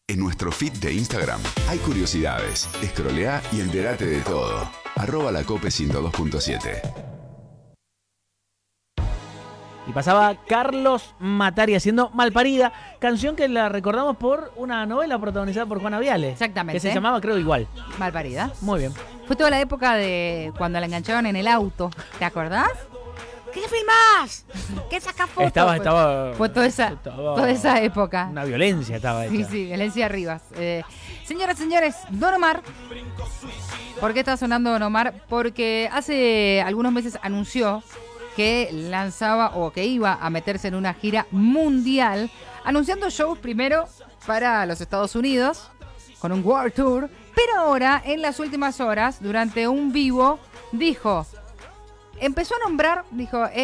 En nuestro feed de Instagram hay curiosidades. Scrollea y entérate de todo. @lacope102.7. Y pasaba Carlos Matari haciendo Malparida, canción que la recordamos por una novela protagonizada por Juana Viale. Exactamente. Que se llamaba, creo, igual. Malparida. Muy bien. Fue toda la época de cuando la enganchaban en el auto. ¿Te acordás? ¿Qué filmás? ¿Qué sacás fotos? Fue toda esa época. Una violencia estaba hecha. Sí, violencia Rivas. Señoras y señores, Don Omar. ¿Por qué está sonando Don Omar? Porque hace algunos meses anunció que lanzaba o que iba a meterse en una gira mundial, anunciando shows primero para los Estados Unidos, con un World Tour, pero ahora, en las últimas horas, durante un vivo, empezó a nombrar,